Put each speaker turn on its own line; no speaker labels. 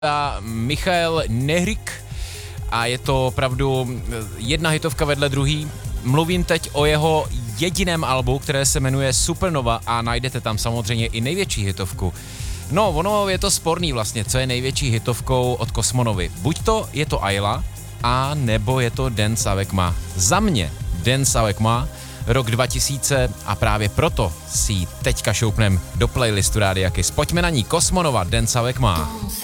Michael Nehrik a je to opravdu jedna hitovka vedle druhý. Mluvím teď o jeho jediném albu, které se jmenuje Supernova a najdete tam samozřejmě i největší hitovku. No, ono je to sporný vlastně, co je největší hitovkou od Kosmonovy. Buď to je to Ayla, a nebo je to Dance avec moi. Za mě Dance avec moi, rok 2000 a právě proto si ji teďka šoupnem do playlistu Rádia Kiss. Pojďme na ní, Kosmonova, Dance avec moi.